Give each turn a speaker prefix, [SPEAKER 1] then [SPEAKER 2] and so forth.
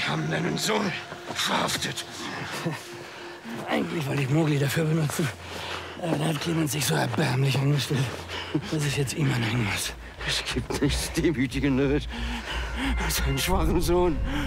[SPEAKER 1] haben deinen Sohn verhaftet.
[SPEAKER 2] Eigentlich wollte ich Mowgli dafür benutzen. Aber da hat Clemens sich so erbärmlich angestellt, dass ich jetzt ihm anhängen muss.
[SPEAKER 1] Es gibt nichts Demütigenderes als einen schwachen Sohn.